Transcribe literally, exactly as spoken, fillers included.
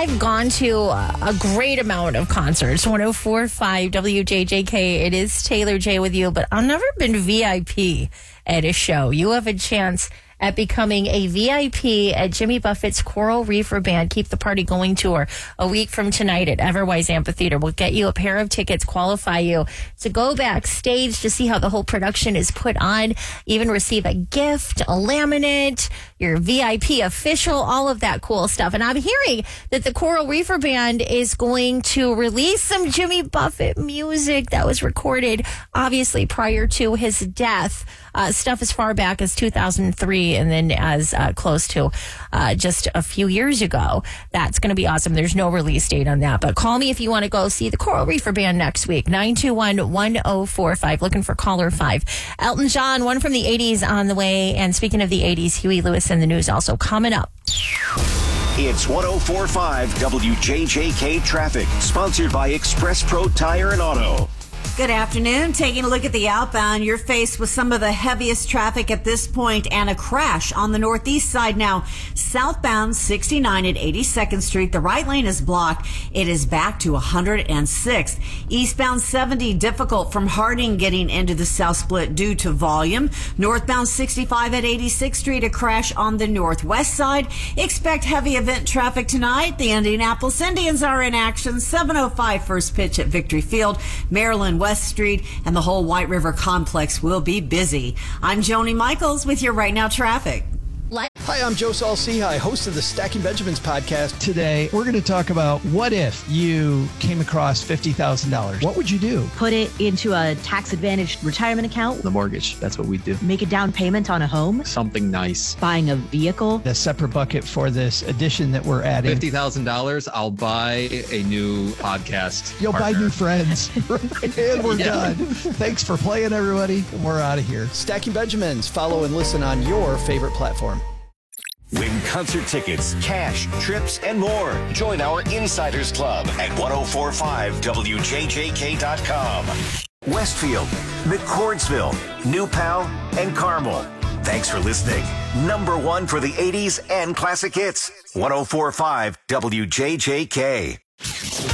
I've gone to a great amount of concerts. one oh four point five W J J K. It is Taylor J with you, but I've never been V I P at a show. You have a chance at becoming a V I P at Jimmy Buffett's Coral Reefer Band Keep the Party Going tour a week from tonight at Everwise Amphitheater. We'll get you a pair of tickets, qualify you to go backstage to see how the whole production is put on, even receive a gift, a laminate, your V I P official, all of that cool stuff. And I'm hearing that the Coral Reefer Band is going to release some Jimmy Buffett music that was recorded, obviously, prior to his death. Uh, stuff as far back as two thousand three and then as uh, close to uh, just a few years ago. That's going to be awesome. There's no release date on that. But call me if you want to go see the Coral Reefer Band next week. nine two one, one oh four five. Looking for caller five. Elton John, one from the eighties on the way. And speaking of the eighties, Huey Lewis in the news also coming up. It's one oh four point five W J J K Traffic, sponsored by Express Pro Tire and Auto. Good afternoon. Taking a look at the outbound, you're faced with some of the heaviest traffic at this point and a crash on the northeast side now. Southbound sixty-nine at eighty-second Street. The right lane is blocked. It is back to one hundred sixth. Eastbound seventy difficult from Harding getting into the South Split due to volume. Northbound sixty-five at eighty-sixth Street. A crash on the northwest side. Expect heavy event traffic tonight. The Indianapolis Indians are in action. seven oh five first pitch at Victory Field. Maryland West Street and the whole White River complex will be busy. I'm Joni Michaels with your Right Now Traffic. Hi, I'm Joe Saul-Sehy, host of the Stacking Benjamins podcast. Today, we're going to talk about what if you came across fifty thousand dollars. What would you do? Put it into a tax-advantaged retirement account. The mortgage, that's what we do. Make a down payment on a home. Something nice. Buying a vehicle. A separate bucket for this addition that we're adding. fifty thousand dollars, I'll buy a new podcast You'll partner. buy new friends. And we're Yeah. done. Thanks for playing, everybody. We're out of here. Stacking Benjamins. Follow and listen on your favorite platform. Win concert tickets, cash, trips, and more. Join our Insiders Club at ten forty-five W J J K dot com. Westfield, McCordsville, New Pal, and Carmel. Thanks for listening. Number one for the eighties and classic hits. ten forty-five W J J K.